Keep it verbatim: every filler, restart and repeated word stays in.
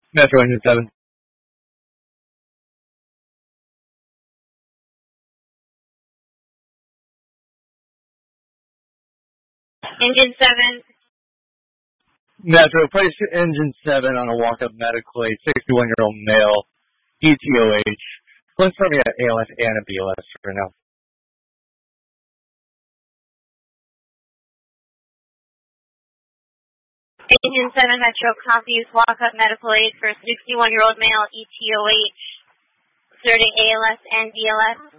Metro Engine seven. Engine seven. Metro, place Engine seven on a walk-up medical aid, sixty-one-year-old male, E T O H. Let's start me at A L S and a B L S for now. Engine seven Metro copies walk-up medical aid for sixty-one-year-old male, E T O H, exerting A L S and B L S.